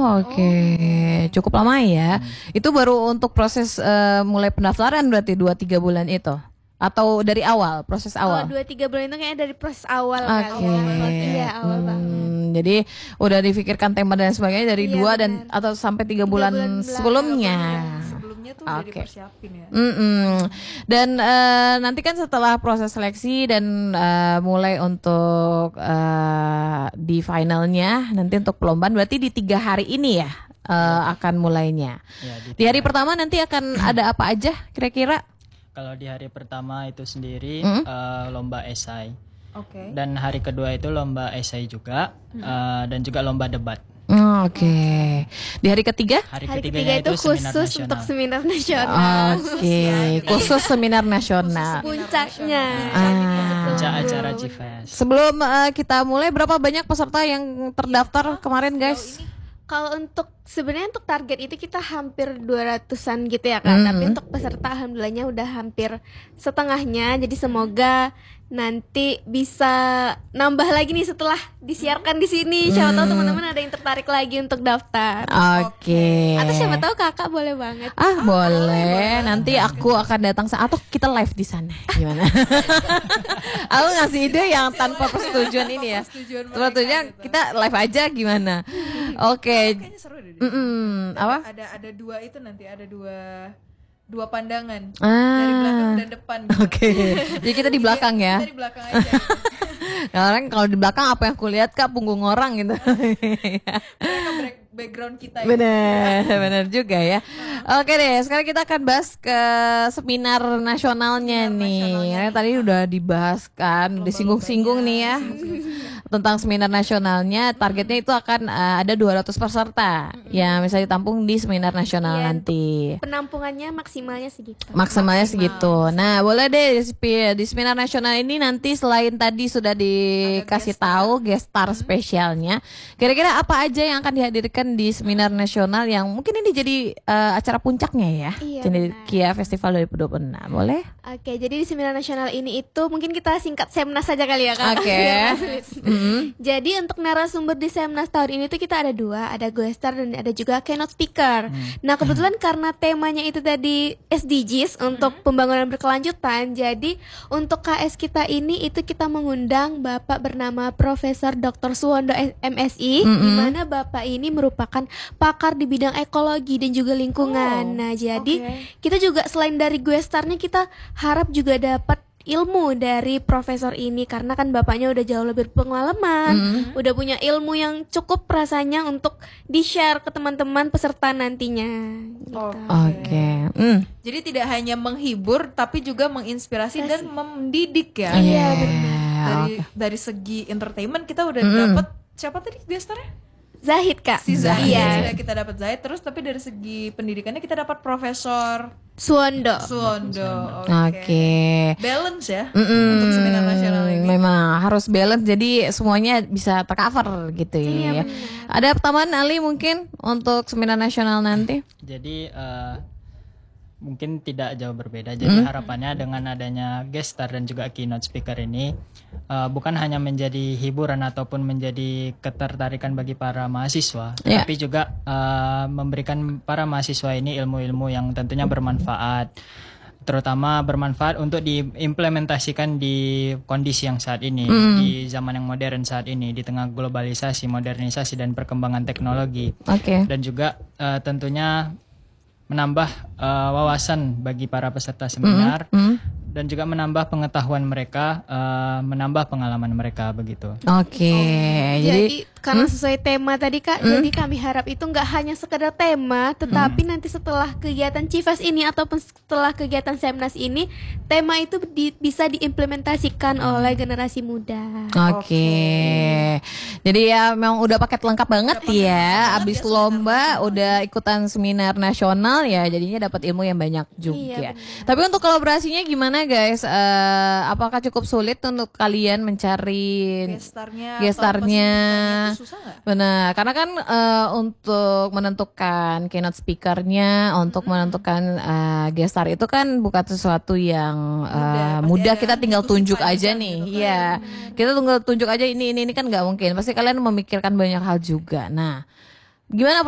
Oke. Cukup lama ya. Itu baru untuk proses mulai pendaftaran berarti 2-3 bulan itu? Atau dari awal, proses awal? 2-3 bulan itu kayaknya dari proses awal Oke. Iya, awal banget. Jadi udah difikirkan tema dan sebagainya dari 2 dan atau sampai 3 bulan sebelumnya. Sebelumnya tuh udah dipersiapin ya. Dan nanti kan setelah proses seleksi dan mulai untuk di finalnya nanti untuk perlombaan berarti di 3 hari ini ya akan mulainya. Ya, Di hari pertama nanti akan ada apa aja kira-kira? Kalau di hari pertama itu sendiri lomba esai. Oke. Dan hari kedua itu lomba esai juga dan juga lomba debat. Oke. Di hari ketiga? Hari Hari ketiganya ketiga itu seminar khusus nasional. untuk seminar nasional. Oke, khusus seminar nasional. Puncaknya. Puncak acara GFest. Sebelum kita mulai, berapa banyak peserta yang terdaftar kemarin guys? Kalau sebenarnya untuk target itu kita hampir 200-an gitu ya kan. Tapi untuk peserta alhamdulillahnya udah hampir setengahnya. Jadi semoga nanti bisa nambah lagi nih setelah disiarkan di sini. Siapa tahu teman-teman ada yang tertarik lagi untuk daftar. Oke. Atau siapa tahu kakak boleh banget. Boleh. Nanti aku akan datang atau kita live di sana. Gimana? Aku ngasih ide yang tanpa persetujuan ini ya. Sebetulnya kita live aja gimana? Oke. Kayaknya seru deh. Apa? Ada 2 itu nanti ada dua pandangan Ah. dari belakang dan depan. Gitu. Oke. Jadi kita di belakang ya. Kita di belakang aja. Orang kalau di belakang apa yang aku lihat Kak, punggung orang gitu. Mereka background kita. Gitu. Bener juga ya. Oke deh, sekarang kita akan bahas ke seminar nasionalnya nih. Karena tadi udah dibahas kan, disinggung-singgung nih ya. Tentang seminar nasionalnya, targetnya itu akan ada 200 peserta yang bisa ditampung di seminar nasional nanti. Penampungannya maksimalnya segitu. Maksimalnya segitu. Nah, boleh deh di seminar nasional ini nanti selain tadi sudah dikasih tahu guest star spesialnya, kira-kira apa aja yang akan dihadirkan di seminar nasional yang mungkin ini jadi acara puncaknya ya. Iya, Cendekia Festival 2026. Boleh? Oke, jadi di seminar nasional ini itu mungkin kita singkat Semnas saja kali ya Kak. Oke. Biar nggak sulit. Jadi untuk narasumber di Semnas tahun ini tuh kita ada 2, ada guest star dan ada juga keynote speaker. Nah kebetulan karena temanya itu tadi SDGs untuk pembangunan berkelanjutan, jadi untuk KS kita ini itu kita mengundang Bapak bernama Profesor Dr. Suwondo MSI, di mana Bapak ini merupakan pakar di bidang ekologi dan juga lingkungan. Nah jadi kita juga selain dari guest starnya kita harap juga dapat ilmu dari profesor ini karena kan bapaknya udah jauh lebih pengalaman, udah punya ilmu yang cukup rasanya untuk di-share ke teman-teman peserta nantinya. Gitu. Oke. Jadi tidak hanya menghibur tapi juga menginspirasi dan mendidik ya. Iya benar. Dari segi entertainment kita udah dapat siapa tadi gestarnya? Zahid Kak. Si Zahid. Iya. Sudah kita dapat Zahid terus tapi dari segi pendidikannya kita dapat Profesor Suwondo. Oke. Balance ya untuk seminar nasional ini. Memang harus balance jadi semuanya bisa tercover gitu ya. Ada tambahan Ali mungkin untuk seminar nasional nanti? Jadi mungkin tidak jauh berbeda. Jadi harapannya dengan adanya guest star dan juga keynote speaker ini bukan hanya menjadi hiburan ataupun menjadi ketertarikan bagi para mahasiswa, tapi juga memberikan para mahasiswa ini ilmu-ilmu yang tentunya bermanfaat, terutama bermanfaat untuk diimplementasikan di kondisi yang saat ini, di zaman yang modern saat ini, di tengah globalisasi, modernisasi dan perkembangan teknologi. Dan juga tentunya menambah wawasan bagi para peserta seminar dan juga menambah pengetahuan mereka, menambah pengalaman mereka begitu. Jadi karena sesuai tema tadi Kak, jadi kami harap itu nggak hanya sekedar tema, tetapi nanti setelah kegiatan Cifes ini ataupun setelah kegiatan Semnas ini, tema itu bisa diimplementasikan oleh generasi muda. Jadi ya memang udah paket lengkap banget ya. Abis lomba udah ikutan seminar nasional ya, jadinya dapat ilmu yang banyak juga. Tapi untuk kolaborasinya gimana guys? Apakah cukup sulit untuk kalian mencari gestarnya? Susah nggak? Benar, karena kan untuk menentukan keynote speakernya, untuk menentukan guest star itu kan bukan sesuatu yang mudah. Kita tinggal tunjuk aja nih, iya. Kita tinggal tunjuk aja ini kan nggak mungkin. Pasti kalian memikirkan banyak hal juga. Nah, gimana